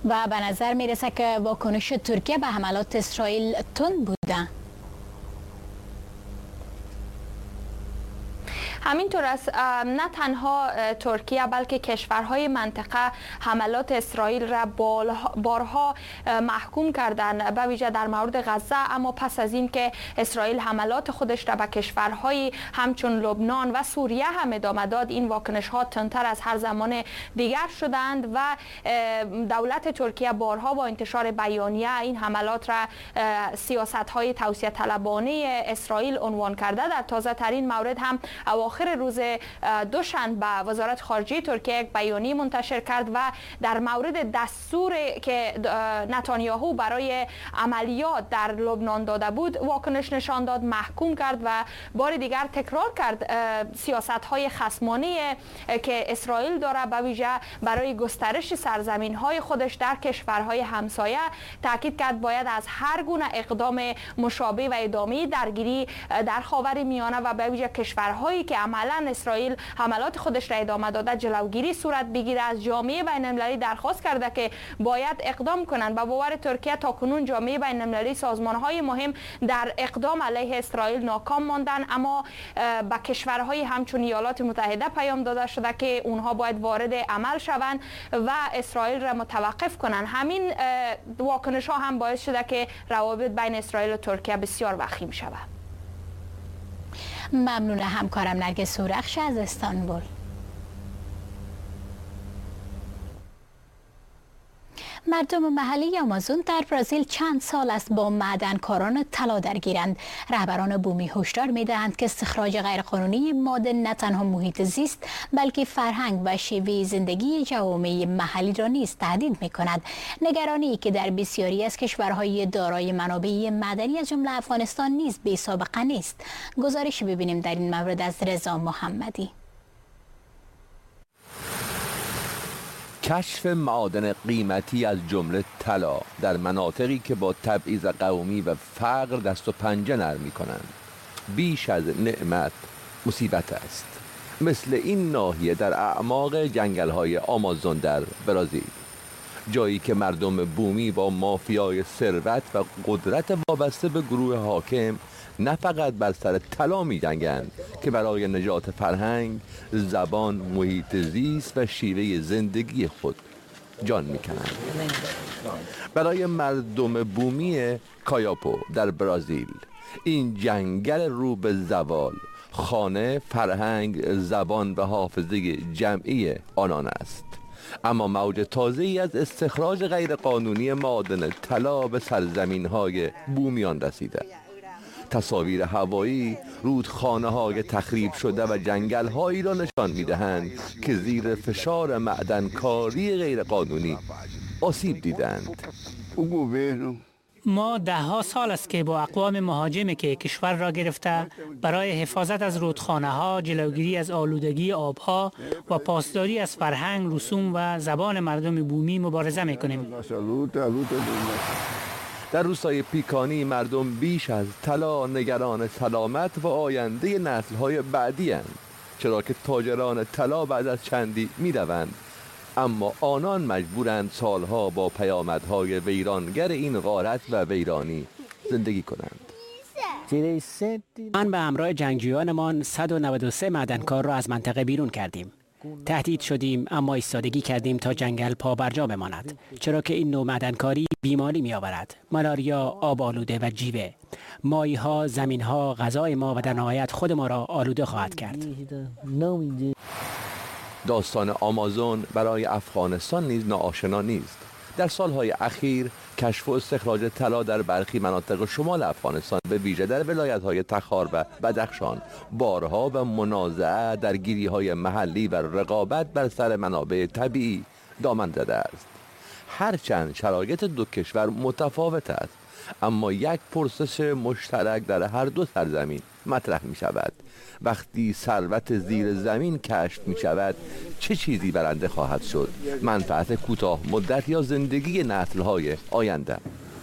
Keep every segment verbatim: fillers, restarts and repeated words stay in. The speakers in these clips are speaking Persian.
و به نظر میرسه که واکنش ترکیه به حملات اسرائیل تند بوده. همینطور است، نه تنها ترکیه بلکه کشورهای منطقه حملات اسرائیل را بارها محکوم کردند، به ویژه در مورد غزه. اما پس از این که اسرائیل حملات خودش را به کشورهای همچون لبنان و سوریه هم ادامه داد، این واکنش ها تندتر از هر زمان دیگر شدند و دولت ترکیه بارها با انتشار بیانیه این حملات را سیاست های توسعه طلبانه اسرائیل عنوان کرده. در تازه ترین مورد هم آخر روز دوشنبه وزارت خارجه ترکیه یک بیانیه منتشر کرد و در مورد دستور که نتانیاهو برای عملیات در لبنان داده بود واکنش نشان داد، محکوم کرد و بار دیگر تکرار کرد سیاست های خصمانه که اسرائیل داره، به ویژه برای گسترش سرزمین های خودش در کشورهای همسایه. تاکید کرد باید از هر گونه اقدام مشابه و ادامه درگیری در خاورمیانه و به ویژه کشورهایی که عملا اسرائیل حملات خودش را ادامه داده جلوگیری صورت بگیره. از جامعه بین المللی درخواست کرده که باید اقدام کنند. با باور ترکیه تاکنون جامعه بین المللی سازمان‌های مهم در اقدام علیه اسرائیل ناکام ماندن، اما به کشورهای همچون ایالات متحده پیام داده شده که اونها باید وارد عمل شوند و اسرائیل را متوقف کنند. همین واکنش ها هم باعث شده که روابط بین اسرائیل و ترکیه بسیار وخیم شود. ممنون همکارم نرگس سورخش از استانبول. مردم محلی آمازون در برزیل چند سال است با معدنکاران طلا درگیرند. رهبران بومی هشدار می‌دهند که استخراج غیرقانونی معدن نه تنها محیط زیست بلکه فرهنگ و شیوه زندگی جوامع محلی را نیز تهدید می‌کند. نگرانی که در بسیاری از کشورهای دارای منابع معدنی از جمله افغانستان نیز بی‌سابقه نیست. گزارش ببینیم در این مورد از رضا محمدی. کشف معادن قیمتی از جمله طلا در مناطقی که با تبعیض قومی و فقر دست و پنجه نرم می‌کنند بیش از نعمت مصیبت است. مثل این ناحیه در اعماق جنگل‌های آمازون در برزیل، جایی که مردم بومی با مافیای ثروت و قدرت وابسته به گروه حاکم نه فقط بر سر طلا می جنگند که برای نجات فرهنگ، زبان، محیط زیست و شیوه زندگی خود جان می کنند. برای مردم بومی کایاپو در برزیل این جنگل رو به زوال خانه، فرهنگ، زبان و حافظه جمعی آنان است. اما موج تازه‌ای از استخراج غیرقانونی معادن طلا به سرزمین‌های بومیان رسیده. تصاویر هوایی رودخانه‌های تخریب شده و جنگل‌هایی را نشان می‌دهند که زیر فشار معدنکاری غیرقانونی آسیب دیدند. ما ده ها سال است که با اقوام مهاجمی که کشور را گرفته برای حفاظت از رودخانه ها، جلوگیری از آلودگی آبها و پاسداری از فرهنگ، رسوم و زبان مردم بومی مبارزه می‌کنیم. در روستای پیکانی مردم بیش از طلا نگران سلامت و آینده نسل‌های بعدی اند، چرا که تاجران طلا بعد از چندی می‌روند، اما آنان مجبورند سالها با پیامدهای ویرانگر این غارت و ویرانی زندگی کنند. من به همراه جنگجویانمان صد و نود و سه معدنکار را از منطقه بیرون کردیم. تهدید شدیم اما ایستادگی کردیم تا جنگل پا برجا بماند، چرا که این نوع معدنکاری بیماری می آورد، مالاریا، آب آلوده و جیوه. مایها، زمینها، غذای ما و در نهایت خود ما را آلوده خواهد کرد. داستان آمازون برای افغانستان نیز ناآشنا نیست. در سالهای اخیر کشف و استخراج طلا در برخی مناطق شمال افغانستان به ویژه در ولایت‌های تخار و بدخشان بارها و منازعه، درگیری‌های محلی و رقابت بر سر منابع طبیعی دامن زده است. هرچند شرایط دو کشور متفاوت است، اما یک پرسش مشترک در هر دو سرزمین مطرح می شود: وقتی ثروت زیر زمین کشف می شود چه چیزی برنده خواهد شد؟ منفعت کوتاه مدت یا زندگی نسل‌های آینده؟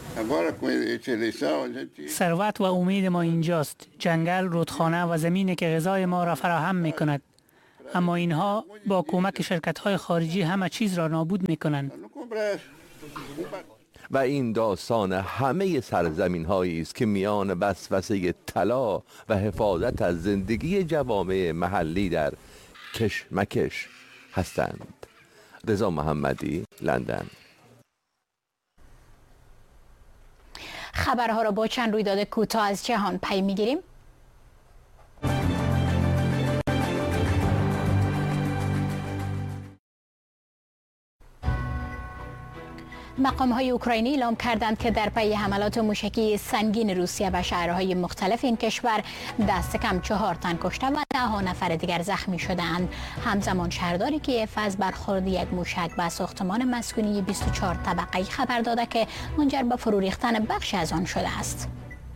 ثروت و امید ما اینجاست. جنگل، رودخانه و زمینی که غذای ما را فراهم می کند. اما اینها با کمک شرکت‌های خارجی همه چیز را نابود می کنند. و این داستان همه سرزمین هایی است که میان وسوسه طلا و حفاظت از زندگی جوامع محلی در کشمکش هستند. رضا محمدی، لندن. خبرها را با چند رویداد کوتاه از جهان پی میگیریم. مقام‌های اوکراینی اعلام کردند که در پی حملات موشکی سنگین روسیه و شهرهای مختلف این کشور دست کم چهار تن کشته و ده ها نفر دیگر زخمی شده‌اند. همزمان شهردار کیف از برخورد یک موشک به ساختمان مسکونی بیست و چهار طبقه‌ای خبر داده که منجر به فرو ریختن بخشی از آن شده است.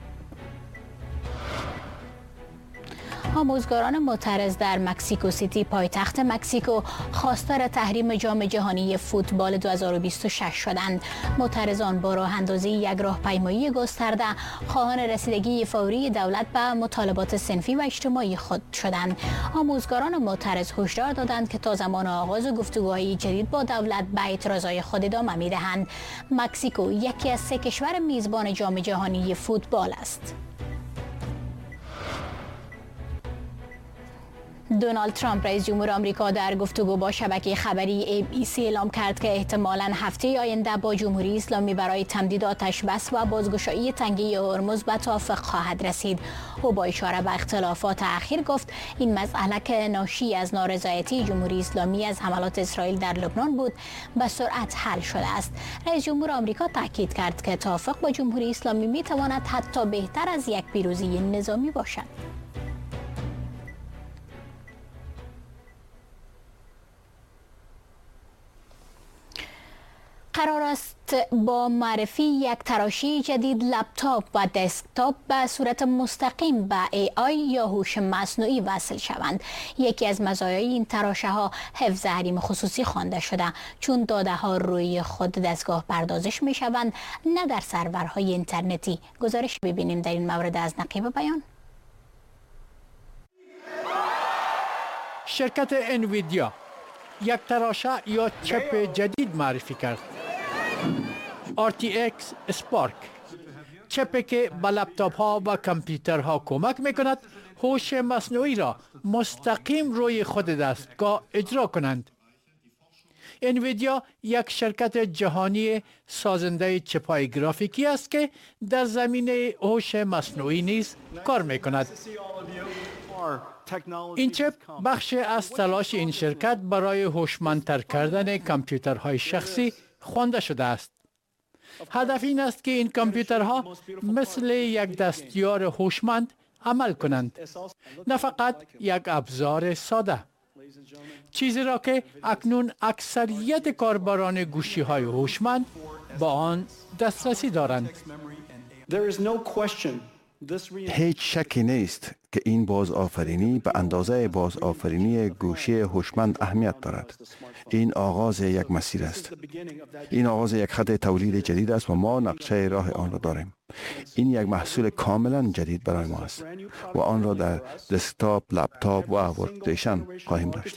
آموزگاران معترض در مکسیکو سیتی پایتخت مکسیکو خواستار تحریم جام جهانی فوتبال دو هزار و بیست و شش شدند. معترضان با راه اندازی یک راهپیمایی گسترده خواهان رسیدگی فوری دولت به مطالبات صنفی و اجتماعی خود شدند. آموزگاران معترض هشدار دادند که تا زمان آغاز گفتگوهای جدید با دولت به اعتراضهای خود ادامه می‌دهند. مکسیکو یکی از سه کشور میزبان جام جهانی فوتبال است. دونالد ترامپ رئیس جمهور آمریکا در گفتگو با شبکه خبری ای بی سی اعلام کرد که احتمالاً هفته آینده با جمهوری اسلامی برای تمدید آتش بس و بازگشایی تنگه هرمز به توافق خواهد رسید. او با اشاره به اختلافات اخیر گفت این مسئله که ناشی از نارضایتی جمهوری اسلامی از حملات اسرائیل در لبنان بود به سرعت حل شده است. رئیس جمهور آمریکا تاکید کرد که توافق با جمهوری اسلامی میتواند حتی بهتر از یک پیروزی نظامی باشد. قرار است با معرفی یک تراشی جدید لپتاپ و دسکتاپ به صورت مستقیم به ای آی یا هوش مصنوعی وصل شوند. یکی از مزایای این تراشه ها حفظ حریم خصوصی خوانده شده، چون داده ها روی خود دستگاه پردازش می شوند، نه در سرورهای اینترنتی. گزارش ببینیم در این مورد از نقیب بیان. شرکت انویدیا یک تراشه یا چپ جدید معرفی کرد. آر تی اکس Spark، چپی که به لپتاپ ها و کامپیوترها کمک میکند هوش مصنوعی را مستقیم روی خود دستگاه اجرا کنند. انویدیا یک شرکت جهانی سازنده چپ‌های گرافیکی است که در زمینه هوش مصنوعی نیز کار میکند. این چپ بخش از تلاش این شرکت برای هوشمندتر کردن کامپیوترهای شخصی خوانده شده است. هدف این است که این کامپیوترها مثل یک دستیار هوشمند عمل کنند، نه فقط یک ابزار ساده. چیزی را که اکنون اکثریت کاربران گوشی‌های هوشمند با آن دسترسی دارند. هیچ شکی نیست که این بازآفرینی به اندازه بازآفرینی گوشی هوشمند اهمیت دارد. این آغاز یک مسیر است. این آغاز یک خط تولید جدید است و ما نقشه راه آن را داریم. این یک محصول کاملا جدید برای ما است و آن را در دسکتاپ، لپتاپ و ورکستیشن خواهیم داشت.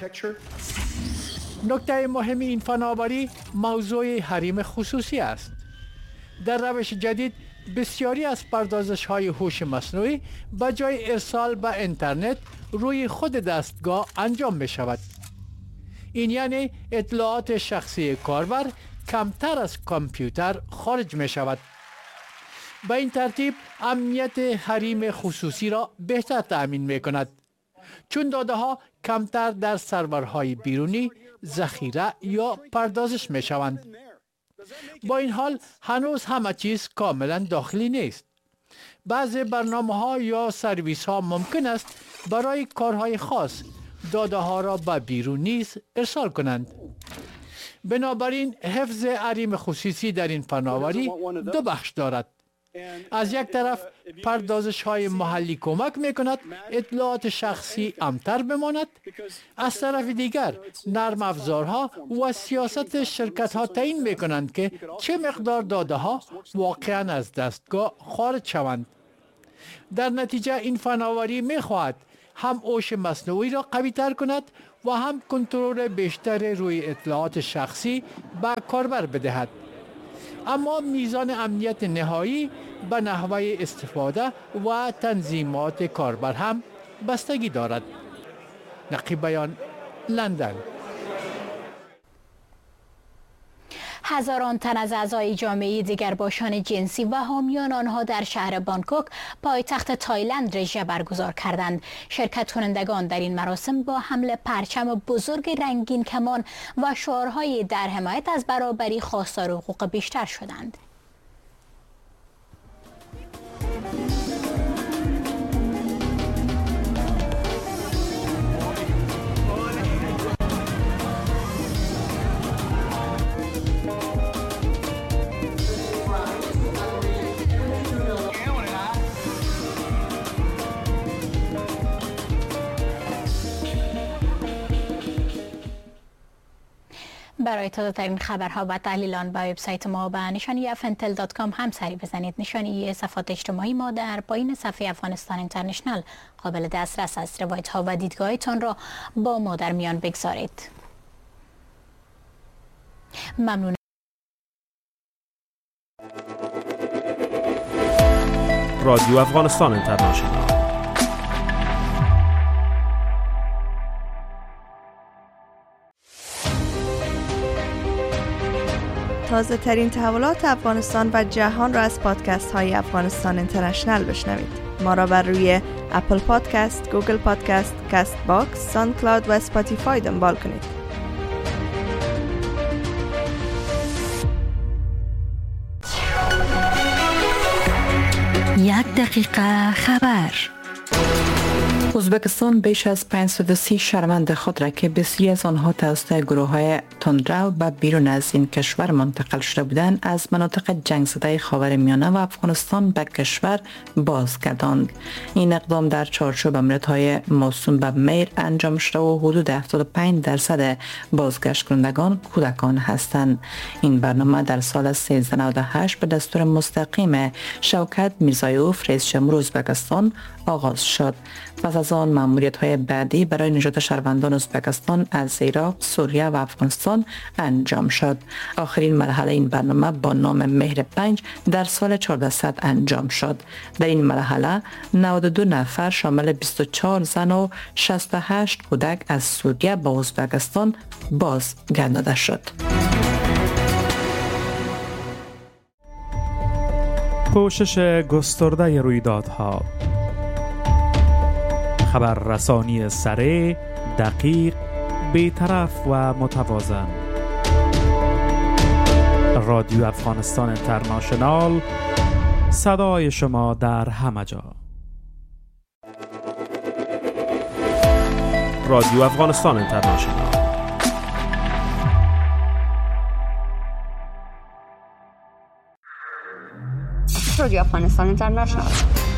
نکته مهم این فناوری موضوع حریم خصوصی است. در روش جدید بسیاری از پردازش های هوش مصنوعی به جای ارسال به اینترنت روی خود دستگاه انجام می شود. این یعنی اطلاعات شخصی کاربر کمتر از کامپیوتر خارج می شود. به این ترتیب امنیت حریم خصوصی را بهتر تأمین می کند، چون داده ها کمتر در سرورهای بیرونی ذخیره یا پردازش می شوند. با این حال هنوز همه چیز کاملا داخلی نیست. بعضی برنامه‌ها یا سرویس ها ممکن است برای کارهای خاص داده ها را به بیرون نیز ارسال کنند. بنابراین حفظ حریم خصوصی در این فناوری دو بخش دارد. از یک طرف پردازش های محلی کمک می کند اطلاعات شخصی امتر بماند. از طرف دیگر نرم افزارها و سیاست شرکت ها تعیین می کنند که چه مقدار داده ها واقعا از دستگاه خارج شوند. در نتیجه این فناوری می خواهد هم هوش مصنوعی را قوی تر کند و هم کنترل بیشتر روی اطلاعات شخصی به کاربر بدهد. اما میزان امنیت نهایی به نحوه استفاده و تنظیمات کاربر هم بستگی دارد. نقیب بیان، لندن. هزاران تن از اعضای جامعه دیگرباشان جنسی و حامیان آنها در شهر بانکوک پایتخت تایلند رژه برگزار کردند. شرکت کنندگان در این مراسم با حمل پرچم بزرگ رنگین کمان و شعارهای در حمایت از برابری خواستار حقوق بیشتر شدند. برای تازه ترین خبرها و تحلیلان با وبسایت ما به نشانی اف ان تل دات کام هم سری بزنید. نشانی صفحات اجتماعی ما در پایین صفحه افغانستان اینترنشنال قابل دسترس است. روایت ها و دیدگاهتان را با ما در میان بگذارید. ممنون. رادیو افغانستان اینترنشنال. تازه ترین تحولات افغانستان و جهان را از پادکست های افغانستان اینترنشنال بشنوید. ما را بر روی اپل پادکست، گوگل پادکست، کست باکس، ساوند کلاود و اسپاتیفای دنبال کنید. یک دقیقه خبر. ازبکستان بیش از پانصد و سی شهروند خود را که بسیاری از آنها توسط گروه‌های تندرو به بیرون از این کشور منتقل شده بودند از مناطق جنگ زده خاورمیانه و افغانستان به کشور بازگرداند. این اقدام در چارچوب امریت‌های موسوم به میر انجام شده و حدود هفتاد و پنج درصد بازگشت کنندگان کودکان هستند. این برنامه در سال سیزده نود و هشت به دستور مستقیم شوکت میرزایوف رئیس جمهور ازبکستان آغاز شد. پس از آن مأموریت‌های بعدی برای نجات شهروندان ازبکستان از عراق، سوریه و افغانستان انجام شد. آخرین مرحله این برنامه با نام مهر پنج در سال چهاردهصد انجام شد. در این مرحله نود و دو نفر شامل بیست و چهار زن و شصت و هشت کودک از سوریه به ازبکستان بازگردانده شد. پوشش گسترده رویدادها، خبررسانی سریع، دقیق، بی‌طرف و متوازن. رادیو افغانستان اینترنشنال، صدای شما در همه جا. رادیو افغانستان اینترنشنال. رادیو افغانستان اینترنشنال.